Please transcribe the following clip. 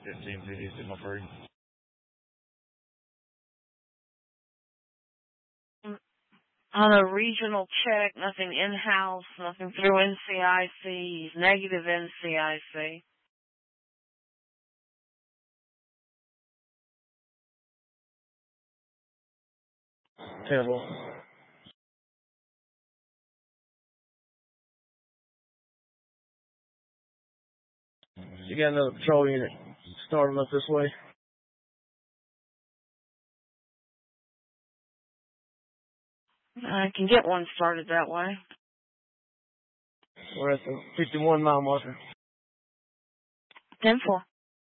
15 PD, signal free. On a regional check, nothing in-house, nothing through NCIC, negative NCIC. Terrible. You got another patrol unit starting up this way. I can get one started that way. We're at the 51 mile marker. 10-4.